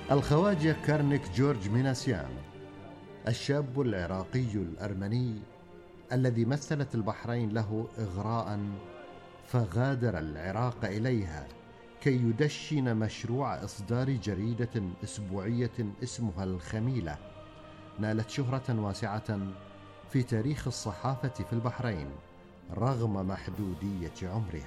الخواجة كارنيك جورج ميناسيان، الشاب العراقي الأرمني الذي مثلت البحرين له إغراء، فغادر العراق إليها كي يدشن مشروع إصدار جريدة أسبوعية اسمها الخميلة، نالت شهرة واسعة في تاريخ الصحافة في البحرين رغم محدودية عمرها.